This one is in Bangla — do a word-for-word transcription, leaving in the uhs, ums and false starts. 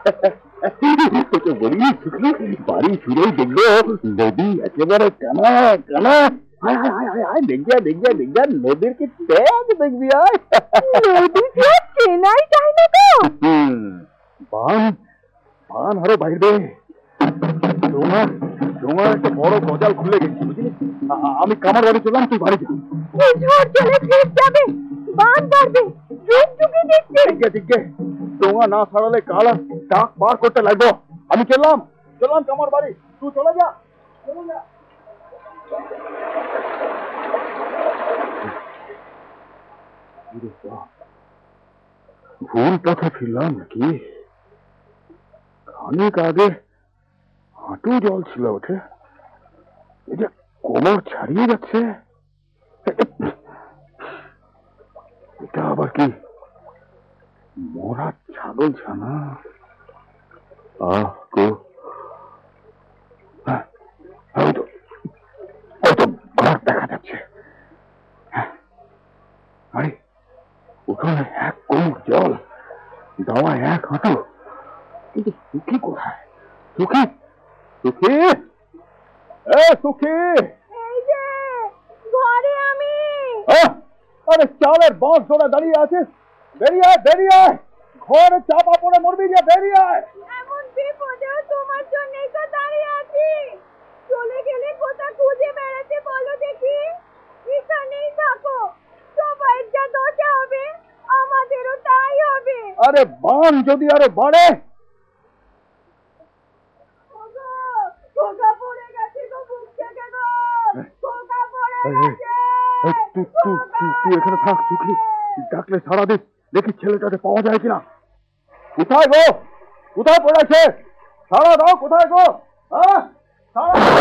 তোকে বলি শুকলি বাড়ি ফিরেই দেখবো নদী একেবারে কানা কানা। হায় হায় হায় হায় হায় দেখিয়া দেখিয়া দেখিয়া নদীর কি তেজ দেখবি। আয় নদী চেনাই যায় না তো। বান বান আরো বাইরে তোমার তোমার একটা বড় গজাল খুলে গেছি বুঝলি। আমি কামার বাড়ি চললাম, তুই বাড়ি যা। ঝড় চলে ফিরে যাবে, বান বাড়বে, যুগ যুগে দেখছে। ঠিক আছে ঠিক আছে, তোমার না ছাড়ালে কাল ডাক পার করতে লাগবো। আমি চললাম চললাম কামার বাড়ি, তুই চলে যা চলে যা। ভুল পথে ফিরলাম নাকি? খানিক আগে হাঁটু জল ছিল ওঠে, এটা কোমর ছাড়িয়ে যাচ্ছে। এটা আবার কি মরা ছাগল ছানা? আহ গো, ঘর দেখা যাচ্ছে। আরে উঠোনে এক কোমর জল, দাওয়া এক হাঁটু, কিন্তু সুখী কোথায়? সুখী সুখী এ সুখী, এই যে ঘরে আমি। আরে চালের বাঁশ ধরে দাঁড়িয়ে আছিস, বেরিয়ে আয় বেরিয়ে আয়, ঘরে চাপা পড়ে মরবি যে, বেরিয়ে আয়। এমন বিপদেও তোমার জন্যই তো দাঁড়িয়ে আছি। চলে গেলে কোথা খুঁজে বেড়াতে বলো দেখি? এখানেই থাকো, সবাই যা দশা হবে আমাদেরও তাই হবে। আরে বান যদি আরো বাড়ে। খোকা পড়ে গেছে গো, বুক থেকে গো, খোকা পড়ে গেছে। তুই তুই তুই এখানে থাক সুখী, ডাকলে সারা দিস, দেখি ছেলেটাকে পাওয়া যায় কিনা। কোথায় গো, কোথায় পড়েছে? সারা দাও, কোথায় গো? হ্যাঁ সারা